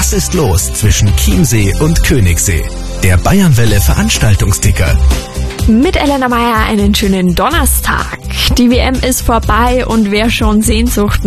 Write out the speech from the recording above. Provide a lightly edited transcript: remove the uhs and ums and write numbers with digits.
Was ist los zwischen Chiemsee und Königssee? Der Bayernwelle Veranstaltungsticker. Mit Elena Meyer einen schönen Donnerstag. Die WM ist vorbei und wer schon Sehnsucht